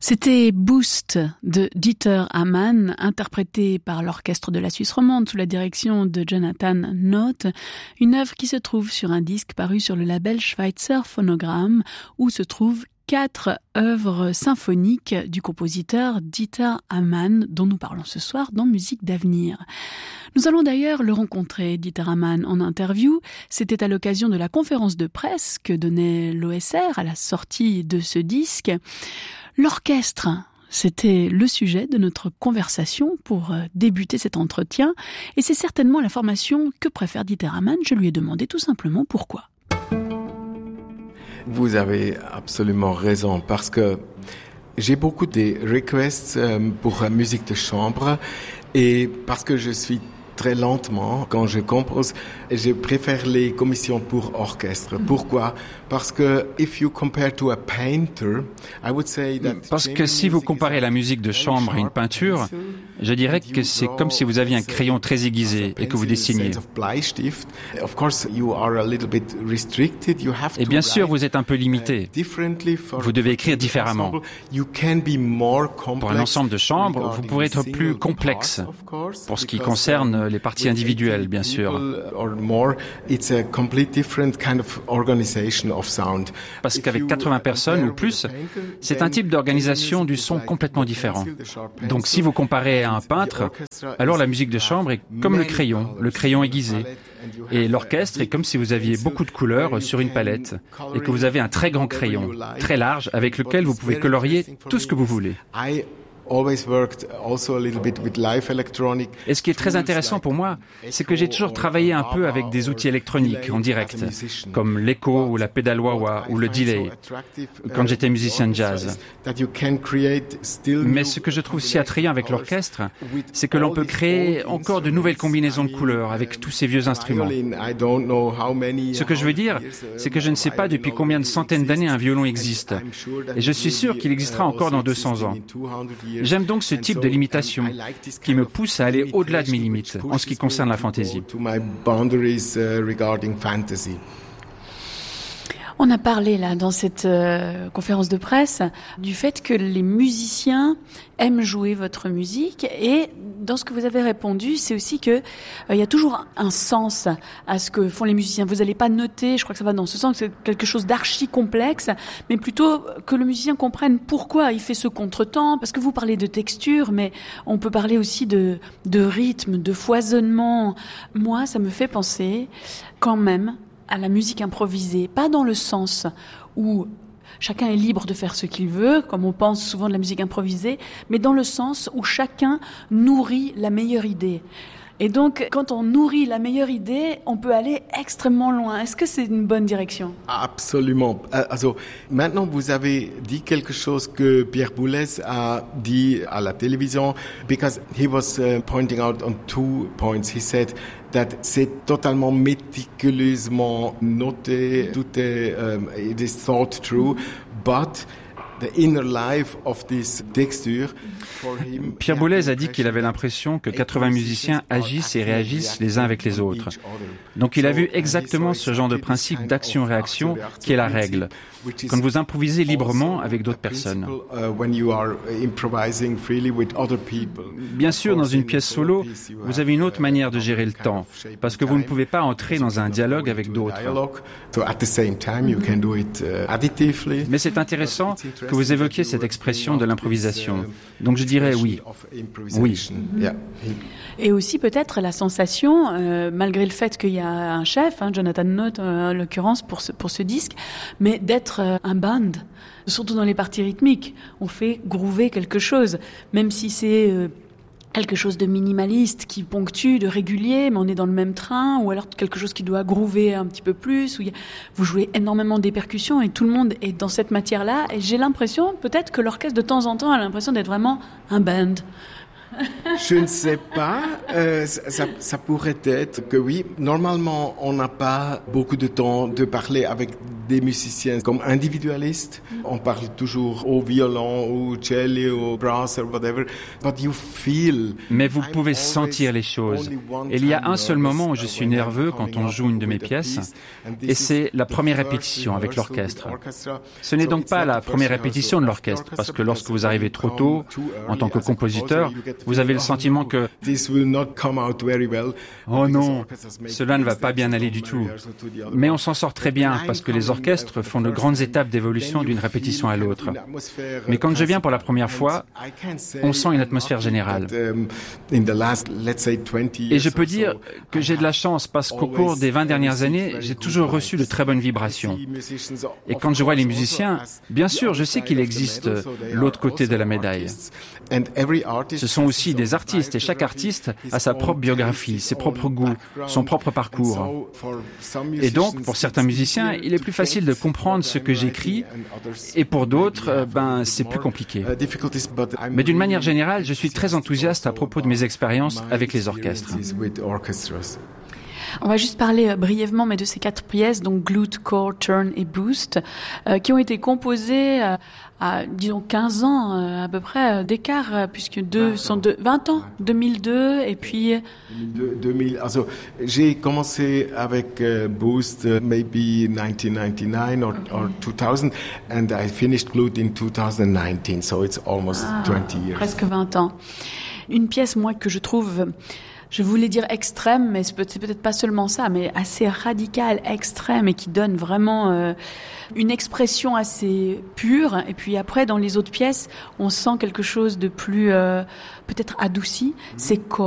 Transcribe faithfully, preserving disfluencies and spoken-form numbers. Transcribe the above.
C'était Boost de Dieter Hamann, interprété par l'orchestre de la Suisse romande sous la direction de Jonathan Noth, une œuvre qui se trouve sur un disque paru sur le label Schweitzer Phonogramm, où se trouvent quatre œuvres symphoniques du compositeur Dieter Hamann, dont nous parlons ce soir dans Musique d'avenir. Nous allons d'ailleurs le rencontrer, Dieter Hamann, en interview. C'était à l'occasion de la conférence de presse que donnait l'O S R à la sortie de ce disque. L'orchestre, c'était le sujet de notre conversation pour débuter cet entretien, et c'est certainement la formation que préfère Dieter Hamann. Je lui ai demandé tout simplement pourquoi. Vous avez absolument raison, parce que j'ai beaucoup de requests pour musique de chambre, et parce que je suis très lentement quand je compose, je préfère les commissions pour orchestre. Pourquoi? Parce que if you compare to a painter, I would say that Parce que si vous comparez la musique de chambre à une peinture, je dirais que c'est comme si vous aviez un crayon très aiguisé et que vous dessiniez. Et bien sûr, vous êtes un peu limité. Vous devez écrire différemment. Pour un ensemble de chambres, vous pourrez être plus complexe. Pour ce qui concerne les parties individuelles, bien sûr. Parce qu'avec quatre-vingts personnes ou plus, c'est un type d'organisation du son complètement différent. Donc si vous comparez à un peintre, alors la musique de chambre est comme le crayon, le crayon aiguisé. Et l'orchestre est comme si vous aviez beaucoup de couleurs sur une palette et que vous avez un très grand crayon, très large, avec lequel vous pouvez colorier tout ce que vous voulez. Et ce qui est très intéressant pour moi, c'est que j'ai toujours travaillé un peu avec des outils électroniques en direct, comme l'écho ou la pédale wah-wah ou le delay, quand j'étais musicien de jazz. Mais ce que je trouve si attrayant avec l'orchestre, c'est que l'on peut créer encore de nouvelles combinaisons de couleurs avec tous ces vieux instruments. Ce que je veux dire, c'est que je ne sais pas depuis combien de centaines d'années un violon existe. Et je suis sûr qu'il existera encore dans deux cents ans. J'aime donc ce type de limitation qui me pousse à aller au-delà de mes limites en ce qui concerne la fantaisie. On a parlé là dans cette euh, conférence de presse du fait que les musiciens aiment jouer votre musique, et dans ce que vous avez répondu, c'est aussi que euh, il y a toujours un sens à ce que font les musiciens. Vous n'allez pas noter, je crois que ça va dans ce sens, que c'est quelque chose d'archi complexe, mais plutôt que le musicien comprenne pourquoi il fait ce contretemps, parce que vous parlez de texture, mais on peut parler aussi de, de rythme, de foisonnement. Moi, ça me fait penser quand même à la musique improvisée, pas dans le sens où chacun est libre de faire ce qu'il veut, comme on pense souvent de la musique improvisée, mais dans le sens où chacun nourrit la meilleure idée. Et donc, quand on nourrit la meilleure idée, on peut aller extrêmement loin. Est-ce que c'est une bonne direction? Absolument. Also, maintenant, vous avez dit quelque chose que Pierre Boulez a dit à la télévision, because he was uh, pointing out on two points. He said that c'est totalement méticuleusement noté, tout est, um, it is thought through, but the inner life of this texture. Pierre Boulez a dit qu'il avait l'impression que quatre-vingts musiciens agissent et réagissent les uns avec les autres. Donc il a vu exactement ce genre de principe d'action-réaction qui est la règle. Quand vous improvisez librement avec d'autres personnes. Bien sûr, dans une pièce solo, vous avez une autre manière de gérer le temps, parce que vous ne pouvez pas entrer dans un dialogue avec d'autres. Mais c'est intéressant que vous évoquiez cette expression de l'improvisation. Donc je dirais oui. Oui. Et aussi peut-être la sensation, euh, malgré le fait qu'il y a un chef, hein, Jonathan Noth euh, en l'occurrence pour ce, pour ce disque, mais d'être euh, un band, surtout dans les parties rythmiques. On fait groover quelque chose, même si c'est euh, quelque chose de minimaliste qui ponctue, de régulier, mais on est dans le même train, ou alors quelque chose qui doit groover un petit peu plus, où y a, vous jouez énormément des percussions et tout le monde est dans cette matière-là. Et j'ai l'impression, peut-être que l'orchestre de temps en temps a l'impression d'être vraiment un band. Je ne sais pas. Euh, ça, ça pourrait être que oui. Normalement, on n'a pas beaucoup de temps de parler avec des musiciens comme individualistes. On parle toujours au violon, au cello, au brass, or whatever. But you feel. Mais vous pouvez sentir les choses. Et il y a un seul moment où je suis nerveux quand on joue une de mes pièces, et c'est la première répétition avec l'orchestre. Ce n'est donc pas la première répétition de l'orchestre, parce que lorsque vous arrivez trop tôt, en tant que compositeur, vous avez le sentiment que « Oh non, cela ne va pas bien aller du tout ». Mais on s'en sort très bien, parce que les orchestres font de grandes étapes d'évolution d'une répétition à l'autre. Mais quand je viens pour la première fois, on sent une atmosphère générale. Et je peux dire que j'ai de la chance, parce qu'au cours des vingt dernières années, j'ai toujours reçu de très bonnes vibrations. Et quand je vois les musiciens, bien sûr, je sais qu'il existe l'autre côté de la médaille. Ce sont aussi des artistes, et chaque artiste a sa propre biographie, ses propres goûts, son propre parcours. Et donc, pour certains musiciens, il est plus facile de comprendre ce que j'écris, et pour d'autres, ben, c'est plus compliqué. Mais d'une manière générale, je suis très enthousiaste à propos de mes expériences avec les orchestres. On va juste parler euh, brièvement mais de ces quatre pièces, donc Glute, Core, Turn et Boost, euh, qui ont été composées euh, à, disons, quinze ans euh, à peu près euh, d'écart, euh, puisque deux sont de vingt ans, deux mille deux, et puis... deux mille, also, j'ai commencé avec uh, Boost uh, maybe nineteen ninety-nine or, okay. or two thousand, and I finished Glute in two thousand nineteen, so it's almost ah, twenty years. Presque vingt ans. Une pièce, moi, que je trouve... Je voulais dire extrême, mais c'est peut-être pas seulement ça, mais assez radical, extrême, et qui donne vraiment euh, une expression assez pure. Et puis après, dans les autres pièces, on sent quelque chose de plus euh, peut-être adouci. C'est Core.